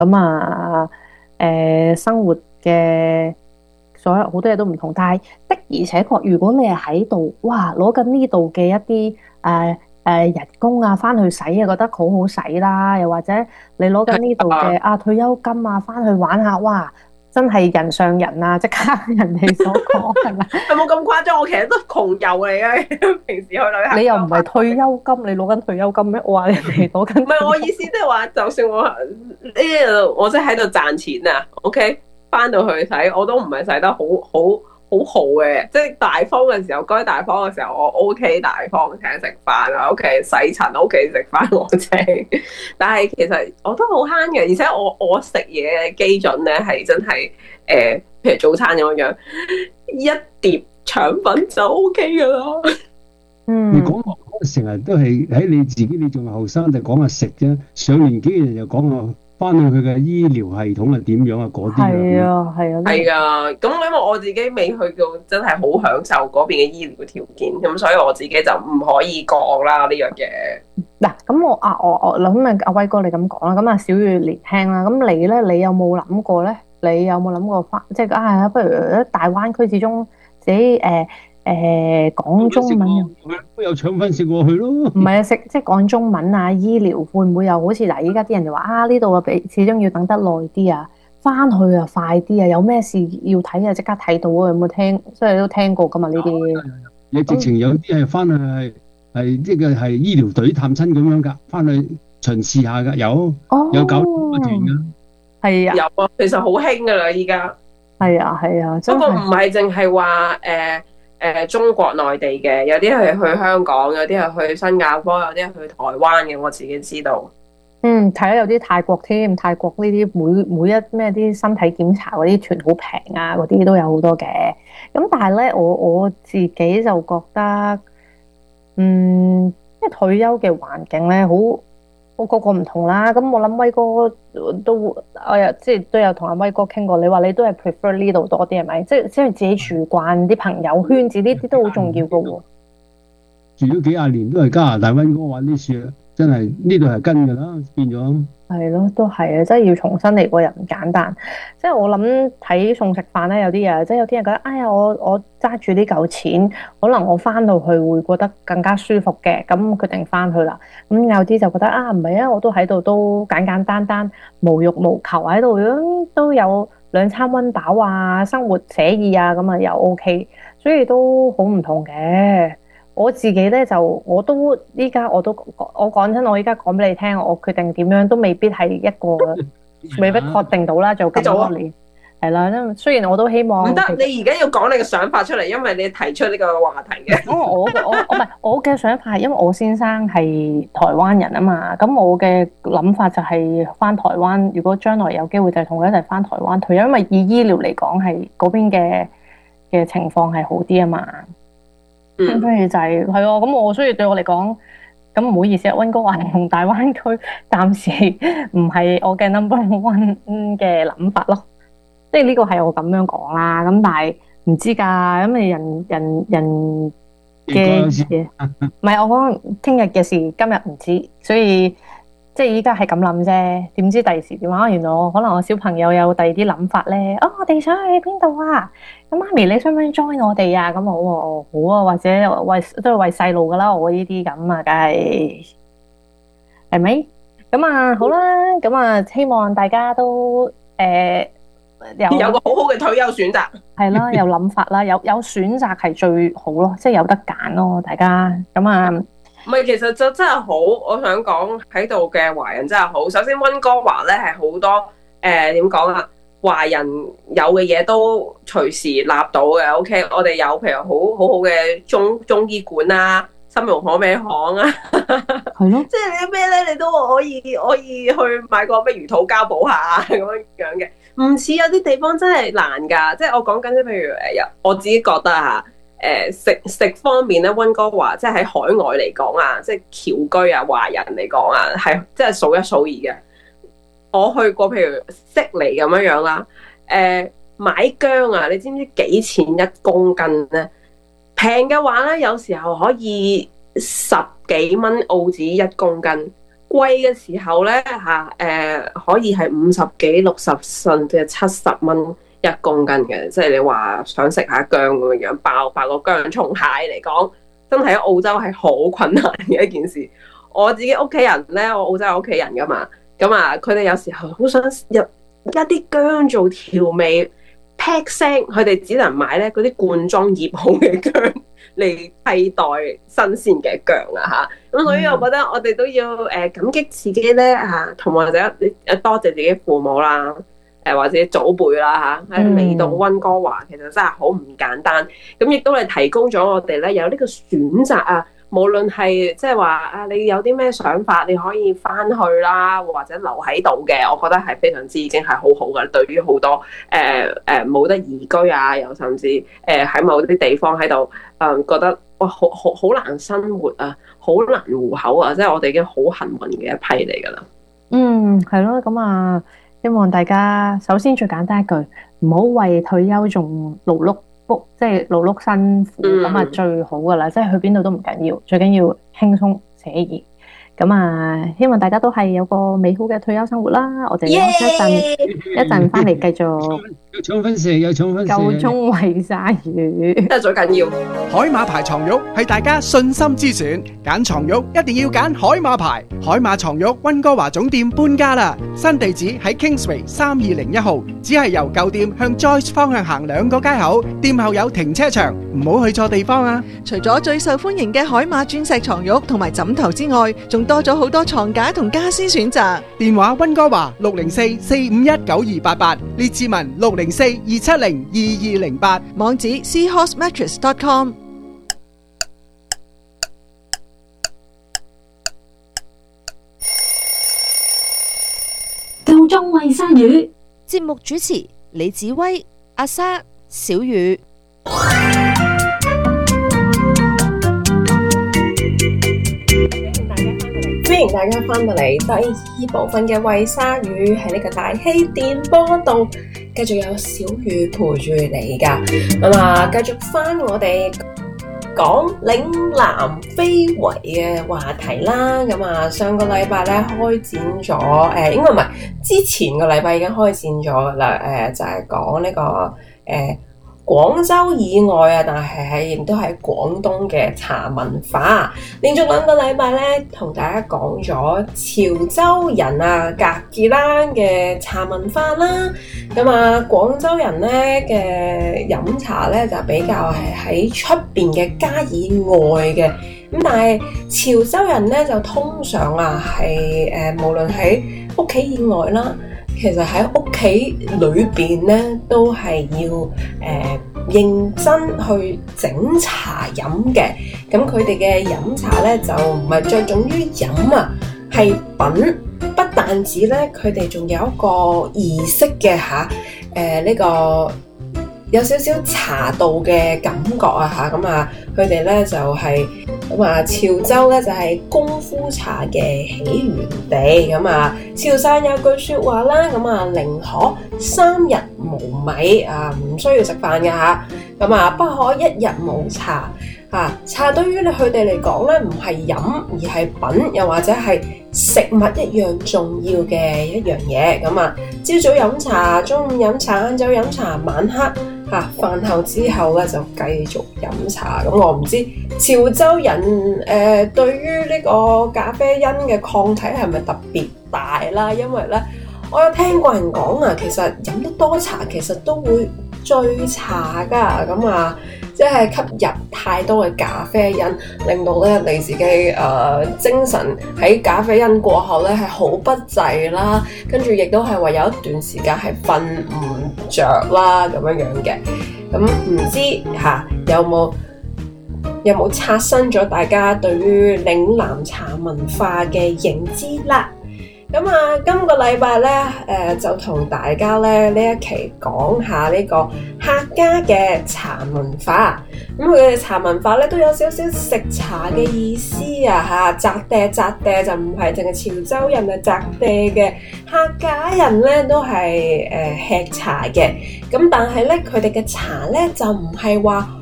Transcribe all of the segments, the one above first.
咁生活嘅所有好多嘢都唔同，但係的而且確，如果你係喺度，哇，攞緊呢度嘅一啲人工啊，翻去使啊，覺得好好使啦。又或者你攞緊呢度嘅退休金啊，翻去玩下，哇，真係人上人啊！即刻人哋所講係咪？ 係冇咁誇張，我其實都窮遊嚟嘅，平時去旅行。 你又唔係退休金，你攞緊退休金咩？我話你哋攞緊唔係我退休金。 意思，即係話，就算我即係喺度賺錢啊，OK，翻到去使我都唔係使得好嘅，即係大方嘅時候，該大方嘅時候我 OK 大方請食飯啊，OK 洗塵，OK 食飯我請，但係其實我都好慳嘅，而且我食嘢嘅基準咧係真係譬如早餐咁樣，一碟腸粉就 OK 噶啦。 嗯， 你講話成日都係喺你自己，你仲後生就講下食啫，上年紀嘅人就講下翻去佢嘅醫療系統係點樣啊，嗰啲係啊。 啊，係啊， 係啊，咁因為我自己未去到真係好享受嗰邊嘅醫療條件，咁所以我自己就唔可以講啦呢樣嘢。 嗱，咁我諗阿威哥你咁講啦，咁小雨年輕啦，咁你咧，你有冇諗過咧？你有冇諗過翻，即係不如大灣區始終自己講中文又都有腸粉食過去咯。 唔係啊，即係講中文啊，醫療會唔會又好似嗱？依家啲人就話呢度始終要等得耐啲啊，翻去啊快啲啊，有咩事要睇啊，即刻睇到啊！有冇聽？即係你都聽過噶嘛呢啲？ 你直情有啲係翻去係即係醫療隊探親咁樣㗎，翻去巡視下㗎，有搞個團㗎。 係啊， 有啊，其實好興噶啦依家。 係啊，係啊，真不過唔係。 係淨係話中國內地嘅，有啲係去香港，有啲係去新加坡，有啲係去台灣嘅，我自己知道。 睇到有啲泰國添，泰國呢啲每一咩啲身體檢查嗰啲團好平啊，嗰啲都有好多嘅。咁但係咧，我自己就覺得，即係退休嘅環境咧，好個個唔同啦。咁我諗威哥都，我又即係都有同阿威哥傾過。你話你都係 prefer 呢度多啲係咪？即係自己住慣啲朋友圈子呢啲都好重要噶喎。 住咗幾廿年都係加拿大溫哥華啲樹，真係呢度係跟㗎啦，變咗。 係咯，都係啊！即係要重新嚟過又唔簡單。即係我諗睇餸食飯咧，有啲人即係有啲人覺得，哎呀，我揸住呢嚿錢，可能我翻到去會覺得更加舒服嘅，咁決定翻去啦。咁有啲就覺得啊，唔係啊，我都喺度都簡簡單單，無欲無求喺度，都有兩餐溫飽啊，生活寫意啊，咁啊又 OK，所以都好唔同嘅。我自己咧就我都依家我講真，我依家講俾你聽，我決定點樣都未必係一個未必確定到啦，做咁多年係啦。因為雖然我都希望唔得，你而家要講你嘅想法出嚟，因為你提出呢個話題嘅。 我唔係我嘅想法係因為我先生係台灣人啊嘛，咁我嘅諗法就係翻台灣，如果將來有機會就係同佢一齊翻台灣退休，因為以醫療嚟講係嗰邊嘅情況係好啲啊嘛。咁所以就係啊，咁所以對我嚟講，咁唔好意思啊，溫哥華同大灣區暫時唔係我嘅 number one 嘅諗法咯。即係呢個係我咁樣講啦，咁但係唔知㗎，咁你人嘅嘢，唔係我講聽日嘅事，今日唔知，所以即係依家係咁諗啫。點知第時點啊？原來可能我小朋友有第二啲諗法咧。哦，我哋想去邊度啊？咁媽咪你想唔想 join 我哋啊？咁我好啊，或者都係為細路噶啦，我呢啲咁啊，梗係咪？咁啊好啦，咁啊希望大家都有個好好嘅退休選擇。 係啦，有諗法啦，有選擇係最好咯，即係有得揀咯，大家咁啊。 唔係，其實就真係好，我想講喺度嘅華人真係好。首先溫哥華咧係好多點講啊，華人有嘅嘢都隨時立到嘅。OK，我哋有譬如好嘅中醫館啊，參茸可美行啊， 係咯， 即係你咩咧，你都可以去買個咩魚肚膠補下咁樣嘅。唔似有啲地方真係難㗎，即係我講緊即譬如我自己覺得嚇。食方面咧，溫哥華即係喺海外嚟講啊，即係僑居啊、華人嚟講啊，係即係數一數二嘅。我去過譬如悉尼咁樣樣啦，買薑啊，你知唔知幾錢一公斤咧？平嘅話咧，有時候可以10幾蚊澳紙一公斤， 貴嘅時候咧可以係50幾、60甚至係70蚊1公斤嘅，即係你話想食下薑咁樣爆個薑葱蟹嚟講，真係喺澳洲係好困難嘅一件事。我自己屋企人咧，我澳洲有屋企人噶嘛，咁啊佢哋有時候好想入一啲薑做調味。劈聲，佢哋只能買咧嗰啲罐裝醃好嘅薑嚟替代新鮮嘅薑啊嚇！咁所以我覺得我哋都要感激自己咧嚇，同或者多謝自己父母啦，或者祖輩啦嚇，嚟到溫哥華其實真係好唔簡單。咁亦都係提供咗我哋咧有呢個選擇啊！無論係即係話啊，你有啲咩想法，你可以翻去啦，或者留喺度嘅，我覺得係非常之已經係好好嘅。對於好多冇得移居啊，又甚至喺某啲地方喺度覺得哇好難生活啊，好難糊口啊，即係我哋已經好幸運嘅一批嚟㗎啦。 係咯，咁啊，希望大家首先最簡單一句，唔好為退休仲勞碌。即係勞碌辛苦咁啊，最好噶啦！即係去邊度都唔緊要，最緊要輕鬆寫意。咁啊，希望大家都係有個美好嘅退休生活啦！我哋一陣翻嚟繼續。 有搶分食，有搶分食。 夠鐘餵鯊魚， 真係最緊要。 海馬牌床褥係大家信心之選，揀床褥一定要揀海馬牌。海馬床褥溫哥華總店搬家啦，新地址喺 Kingsway 3201號，只係由舊店向 Joyce 方向行2個街口，店後有停車場，唔好去錯地方啊！ 除咗最受歡迎嘅海馬鑽石床褥同埋枕頭之外，仲多咗好多床架同家私選擇。 電話溫哥華604-451-9288，列治文604-270-2208， 網址 seahorsemattress.com。 夠鐘餵鯊魚， 節目主持李子威、阿莎、小雨。 歡迎大家翻到嚟第2部分嘅餵鯊魚，喺呢個大氣電波度，繼續有小雨陪住你噶。咁啊，繼續翻我哋講嶺南非遺嘅話題啦。咁啊，上個禮拜咧開展咗，應該唔係之前個禮拜已經開展咗噶啦。就係講呢個廣州以外啊，但係亦都係廣東嘅茶文化。連續2個禮拜咧，同大家講咗潮州人啊、格傑蘭嘅茶文化啦。咁啊，廣州人咧嘅飲茶咧就比較係喺出邊嘅家以外嘅。咁但係潮州人咧就通常啊係無論喺屋企以外啦，其實喺屋企裏邊咧都係要認真去整茶飲嘅。咁佢哋嘅飲茶咧就唔係着重於飲啊，係品。不但止咧，佢哋仲有一個儀式嘅嚇，呢個有少少茶道嘅感覺啊嚇。咁啊，佢哋咧就係咁啊，潮州咧就係功夫茶嘅起源地。咁啊，潮汕有句説話啦，咁啊，寧可3日無米啊，唔需要食飯嘅嚇。咁啊，不可1日無茶。茶對於佢哋嚟講咧，唔係飲而係品，又或者係食物一樣重要嘅一樣嘢。咁啊，朝早飲茶，中午飲茶，晏晝飲茶，晚黑飯後之後咧就繼續飲茶。咁我唔知潮州人對於呢個咖啡因嘅抗體係咪特別大啦？因為咧，我有聽過人講啊，其實飲得多茶其實都會醉茶㗎。咁啊，即係吸入太多嘅咖啡因，令到咧你自己精神喺咖啡因過後咧係好不濟啦，跟住亦都係話有一段時間係瞓唔着啦咁樣嘅。咁唔知有冇刷新咗大家對於嶺南茶文化嘅認知啦？咁啊，今個禮拜咧，就同大家咧呢一期講下呢個客家嘅茶文化。咁佢嘅茶文化咧都有少少食茶嘅意思啊嚇，擲嗲就唔係淨係潮州人啊擲嗲嘅，客家人咧都係吃茶嘅。咁但係咧佢哋嘅茶咧就唔係話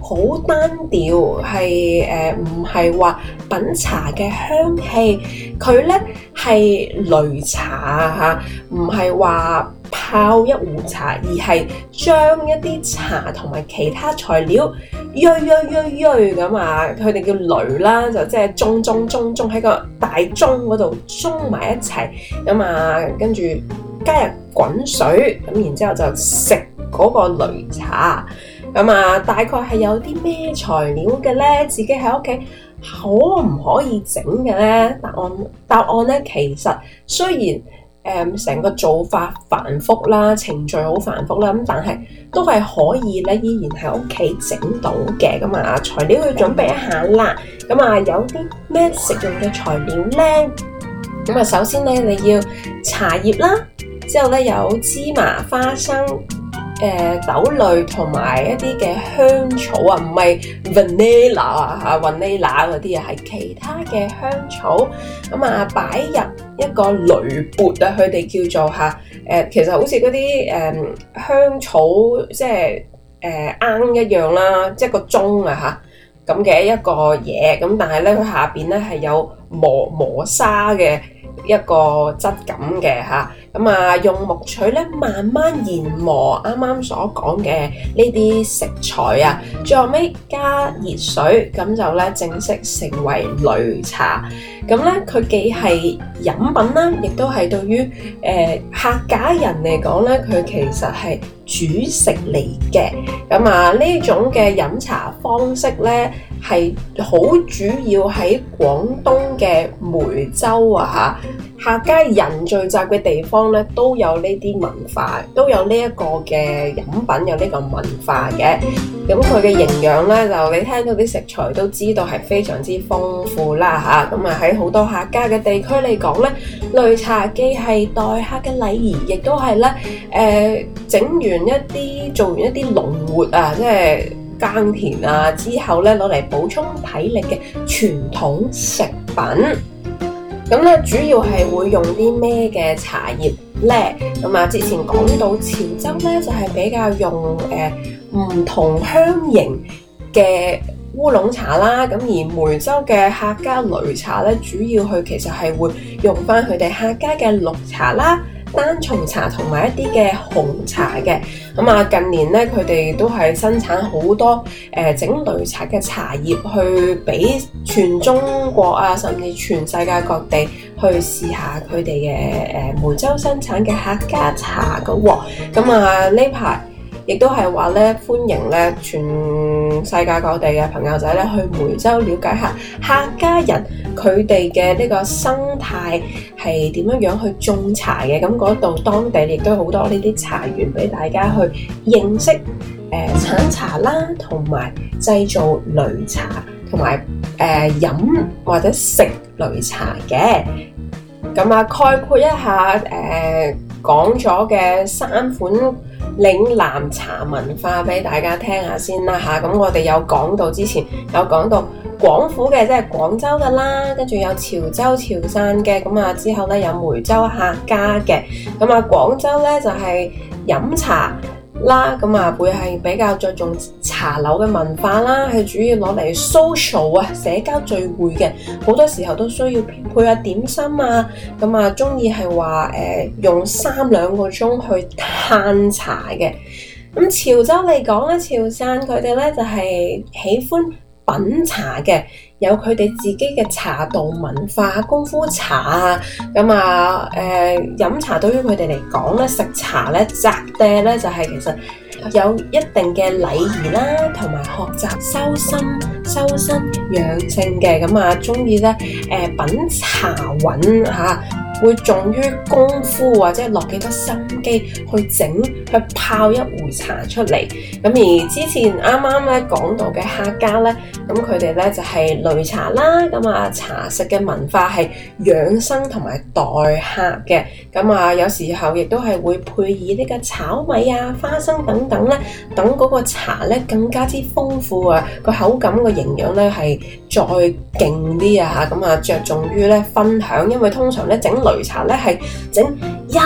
好單調，係唔係話品茶嘅香氣，佢咧係擂茶嚇，唔係話泡一壺茶，而係將一啲茶同埋其他材料醃咁啊，佢哋叫擂啦，就即係盅喺個大盅嗰度盅埋一齊，咁啊跟住加入滾水，咁然之後就食嗰個擂茶，咁啊大概係有啲咩材料嘅咧？自己喺屋企可唔可以整嘅咧？答案咧，其實雖然成個做法繁複啦，程序好繁複啦，咁但係都係可以咧，依然喺屋企整到嘅。咁啊，材料要準備一下啦。咁啊，有啲咩食用嘅材料咧？咁啊，首先咧你要茶葉啦，之後咧有芝麻、花生、豆類同埋一啲嘅香草啊，唔係 vanilla 啊，vanilla 嗰啲啊，係其他嘅香草。咁啊，擺入一個濾缽啊，佢哋叫做其實好似嗰啲香草即係罌一樣啦，即係個盅啊咁嘅一個嘢。咁但係咧，佢下邊咧係有磨砂嘅一個質感嘅咁啊，用木錘咧慢慢研磨啱啱所講嘅呢啲食材啊，最後尾加熱水，咁就咧正式成為擂茶。咁咧佢既係飲品啦，亦都係對於客家人嚟講咧，佢其實係主食嚟嘅。咁啊，呢種嘅飲茶方式咧係好主要喺廣東嘅梅州啊客家人聚集嘅地方咧，都有呢啲文化，都有呢一個嘅飲品，有呢個文化嘅。咁佢嘅營養咧，就你聽到啲食材都知道係非常之豐富啦咁啊，喺好多客家嘅地區嚟講咧，擂茶既係待客嘅禮儀，亦都係咧做完一啲農活啊，即係耕田啊之後咧，攞嚟補充體力嘅傳統食品。咁咧主要係會用啲咩嘅茶葉咧？咁啊，之前講到潮州咧就係比較用唔同香型嘅烏龍茶啦。咁而梅州嘅客家擂茶咧，主要佢其實係會用翻佢哋客家嘅綠茶啦、單叢茶同埋一啲嘅紅茶嘅。咁啊，近年咧佢哋都係生產好多整擂茶嘅茶葉，去俾全中國啊，甚至全世界各地去試下佢哋嘅梅州生產嘅客家茶㗎喎。咁啊，呢排亦都係話咧，歡迎咧全世界各地嘅朋友仔咧去梅州了解下客家人佢哋嘅呢個生態係點樣去種茶嘅。咁嗰度當地亦都好多呢啲茶園俾大家去認識產茶啦，同埋製造擂茶，同埋飲或者食擂茶嘅。咁啊，概括一下講咗嘅3款嶺南茶文化俾大家聽下先啦咁我哋有講到之前有講到廣府嘅，即係廣州嘅啦，跟住有潮州潮汕嘅，咁啊之後咧有梅州客家嘅。咁啊廣州咧就係飲茶啦，咁啊會係比較着重茶樓嘅文化啦，係主要攞嚟 social 啊，社交聚會嘅，好多時候都需要配下點心啊，咁啊中意係話用3-2個鐘去嘆茶嘅。咁潮州嚟講咧，潮汕佢哋咧就係喜歡品茶嘅，有佢哋自己嘅茶道文化、功夫茶啊。咁啊飲茶對於佢哋嚟講咧，食茶咧擇嗲咧就係其實有一定嘅禮儀啦，同埋學習修身養性嘅。咁啊中意咧品茶韻會重於功夫，或者落幾多心機去泡一壺茶出嚟。咁而之前啱啱咧講到嘅客家咧，咁佢哋咧就係擂茶啦。咁啊茶食嘅文化係養生同埋待客嘅。咁啊有時候亦都係會配以呢個炒米啊、花生等等咧，等嗰個茶咧更加之豐富啊，個口感個營養咧係再勁啲啊。咁啊着重於咧分享，因為通常咧整擂茶咧係整一大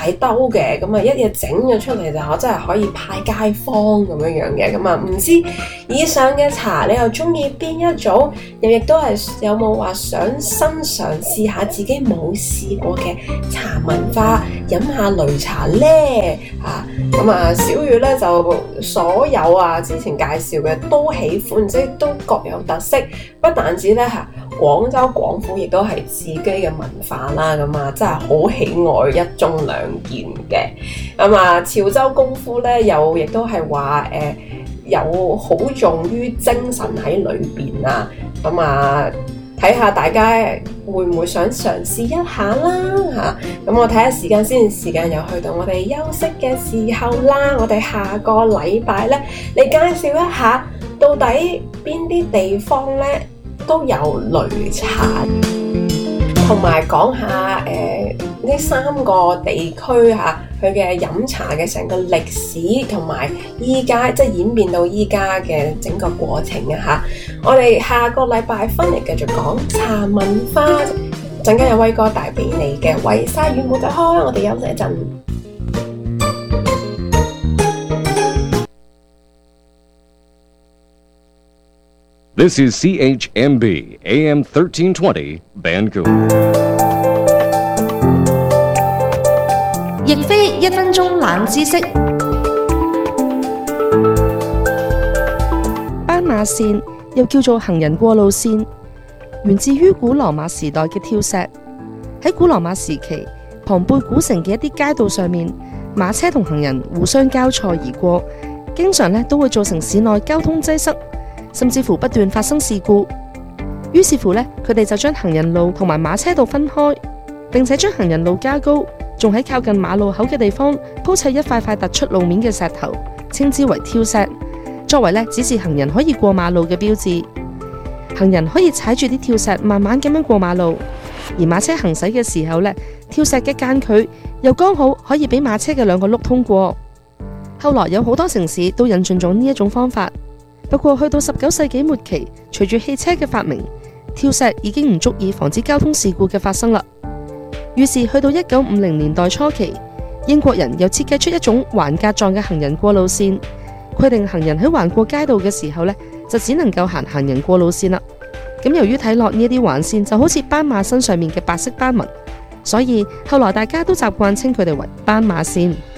大兜嘅，咁啊一嘢整咗出嚟就真係可以派街坊咁樣嘅。咁啊唔知以上嘅茶你又中意邊一種？又亦都係有冇話想新嘗試下自己冇試過嘅茶文化，飲下擂茶呢？咁啊小雨呢就所有之前介紹嘅都喜歡，即係都各有特色。不但止呢廣州廣府亦都係自己嘅文化啦，咁啊真係好喜愛一盅兩件嘅。咁啊潮州功夫呢又亦都係話有好重於精神喺裏邊啊。咁啊睇下大家會唔會想嘗試一下啦咁我睇下時間先，時間又去到我哋休息嘅時候啦。我哋下個禮拜呢，你介紹一下到底邊啲地方呢都有擂茶，同埋講下呢3個地區佢嘅飲茶嘅成個歷史，同埋依家即係演變到依家嘅整個過程我哋下個禮拜翻嚟繼續講茶文化，陣間有威哥帶俾你嘅維沙園冇得開，我哋休息一陣。 This is CHMB AM 1320 Vancouver。 亦非1分鐘冷知識。斑馬線又叫做行人過路線，源自於古羅馬時代嘅跳石。喺古羅馬時期，龐貝古城嘅一啲街道上面，馬車同行人互相交錯而過，經常都會造成市內交通擠塞，甚至乎不斷發生事故。於是乎佢哋就將行人路同埋馬車道分開，並且將行人路加高，仲喺靠近馬路口嘅地方鋪砌一塊塊突出路面嘅石頭，稱之為跳石，作為指示行人可以過馬路嘅標誌。行人可以踩住啲跳石慢慢咁樣過馬路，而馬車行駛嘅時候跳石嘅間距又剛好可以俾馬車嘅2個轆通過。後來有好多城市都引進咗呢一種方法，不過去到19世紀末期，隨住汽車嘅發明，跳石已經唔足以防止交通事故嘅發生啦。於是去到1950年代初期，英國人又設計出一種橫格狀嘅行人過路線，規定行人喺橫過街道嘅時候就只能夠行行人過路線啦。咁由於睇落呢啲橫線就好似斑馬身上面嘅白色斑紋，所以後來大家都習慣稱佢哋為斑馬線。